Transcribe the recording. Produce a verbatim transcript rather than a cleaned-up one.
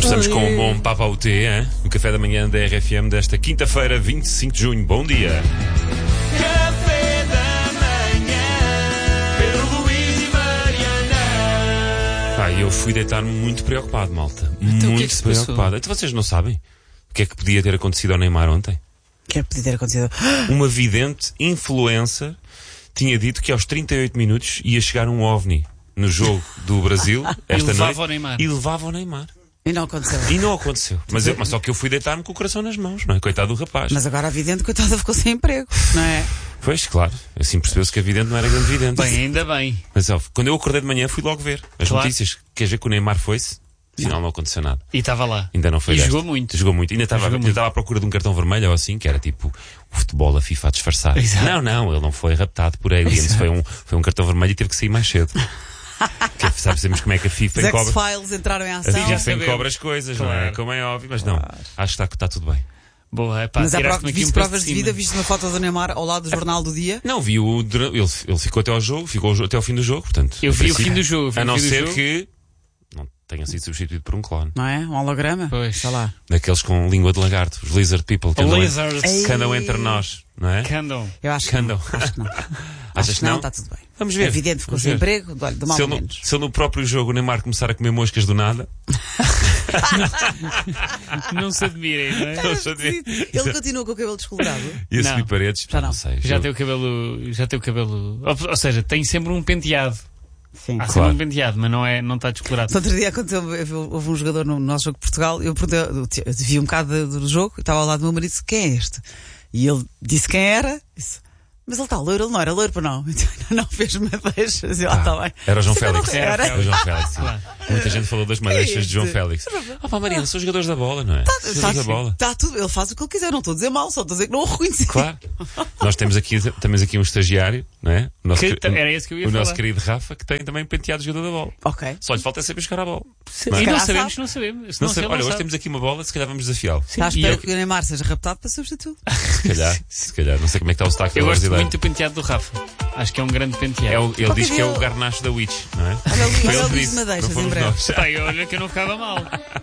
Estamos com um bom Papa U T, hein? O café da manhã da R F M desta quinta-feira, vinte e cinco de junho. Bom dia. Café da manhã, Pedro Luís e Mariana. Ah, eu fui deitar-me muito preocupado, malta. Então, muito o que é que se preocupado. passou? Então vocês não sabem o que é que podia ter acontecido ao Neymar ontem? O que é que podia ter acontecido? Uma vidente influencer tinha dito que aos trinta e oito minutos ia chegar um OVNI no jogo do Brasil esta levava noite o Neymar. e levava o Neymar. E não aconteceu. E não aconteceu. Mas, eu, mas só que eu fui deitar-me com o coração nas mãos, não é? Coitado do rapaz. Mas agora a vidente, coitada, ficou sem emprego, não é? Pois, claro. Assim percebeu-se que a vidente não era grande vidente. Bem, ainda bem. Mas ó, quando eu acordei de manhã fui logo ver as Claro. notícias. Queres ver que o Neymar foi-se? Afinal não aconteceu nada. E estava lá. Ainda não foi E desta. jogou muito. Jogou muito. Ainda estava Jogou ainda muito. estava à procura de um cartão vermelho ou assim, que era tipo o futebol, a FIFA a disfarçar. Exato. Não, não, ele não foi raptado por aliens. Foi um, foi um cartão vermelho e teve que sair mais cedo. Que, sabe, sabemos como é que a FIFA Os encobra, X-Files entraram em a ação. já FIFA sabemos. encobra as coisas, não é? Claro. Como é óbvio, mas não. Acho que está, está tudo bem. Boa, é pá, Mas há tiraste-me prova, aqui viste um peso provas de cima. vida, viste uma foto do Neymar ao lado do Jornal do Dia. Não, vi o, dura- ele, ele ficou até ao jogo, ficou ao jo- até ao fim do jogo, portanto. Eu em vi o princípio, fim do jogo. vi A o não fim do ser jogo. que não tenha sido substituído por um clone. Não é? Um holograma? Pois. Sei lá. Daqueles com língua de lagarto, os lizard people, que O andam, Lizards. Ei. que andam entre nós, não é? Candom. Eu acho que Candam. não. Acho que não. Achas Acho que não? está tudo bem. Vamos ver. É evidente, ficou Vamos sem ver. emprego, olha, do mal Se ou ele, no, menos. se ele no próprio jogo o Neymar começar a comer moscas do nada, Não se admirem, não é? Ele continua com o cabelo descolorado. ia Não. subir paredes, Já não, não. sei. Já eu- tem o cabelo. Já tem o cabelo. Ou, ou seja, tem sempre um penteado. Sim. Há sempre Claro. um penteado, mas não, é, não está descolorado. No outro dia aconteceu, houve um jogador no nosso jogo de Portugal, eu, perguntei, eu, eu vi um bocado do jogo, e estava ao lado do meu marido e disse, quem é este? E ele disse quem era, disse, mas ele está loiro, ele não era loiro, para não. Então, não fez madeixas, e lá está bem. Era o João Disse, "Eu não Félix. Era. Era o João Félix, sim. Claro. Muita gente falou das madeixas de João este? Félix. Ah pá, Mariana, são jogadores da bola, não é? Tá, São tá, jogadores da bola. tá tudo, ele faz o que ele quiser, não estou a dizer mal, só estou a dizer que não o reconheci. Claro. Nós temos aqui, temos aqui um estagiário, não é? O nosso, Que- queri- era esse que eu ia o nosso falar. querido Rafa, que tem também penteado de jogador da bola. Ok. Só lhe falta é saber jogar a bola. Se- Não é? E não calhar sabemos, sabe. não sabemos. Se Não não sei, sei, olha, hoje temos aqui uma bola, se calhar vamos desafiá-lo. Está à e espera eu- que o Neymar seja raptado para substituir. Se calhar, se calhar. Não sei como é que está o sotaque Eu gosto brasileiro. muito do penteado do Rafa. Acho que é um grande penteado. É o- ele Qualquer diz que é dia- o garnacho da Witch, não é? Olha ali, Foi olha ele ali que de disse, madeixas não em fomos breve. nós. Pá, olha que eu não ficava mal.